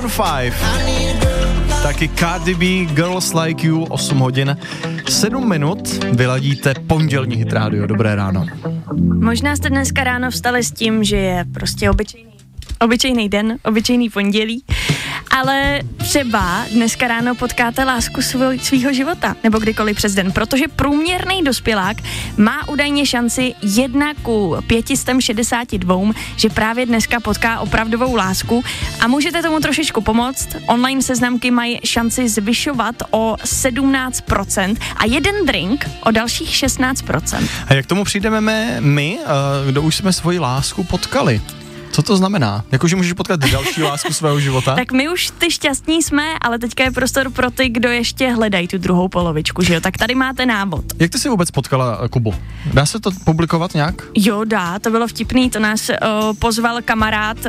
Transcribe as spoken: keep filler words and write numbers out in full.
Maroon five. Taky Cardi B, Girls Like You, osm hodin, sedm minut, vyladíte pondělní Hit Radio. Dobré ráno. Možná jste dneska ráno vstali s tím, že je prostě obyčejný, obyčejný den, obyčejný pondělí, ale třeba dneska ráno potkáte lásku svoj, svýho života, nebo kdykoliv přes den, protože průměrný dospělák má údajně šanci jedna ku pětistem šedesáti dvou, že právě dneska potká opravdovou lásku a můžete tomu trošičku pomoct. Online seznamky mají šanci zvyšovat o sedmnáct procent a jeden drink o dalších šestnáct procent. A jak tomu přijdeme my, my kdo už jsme svoji lásku potkali? Co to znamená? Jakože můžeš potkat další lásku svého života? Tak my už ty šťastní jsme, ale teďka je prostor pro ty, kdo ještě hledají tu druhou polovičku, že jo? Tak tady máte návod. Jak ty jsi vůbec potkala Kubu? Dá se to publikovat nějak? Jo, dá, to bylo vtipný, to nás uh, pozval kamarád uh,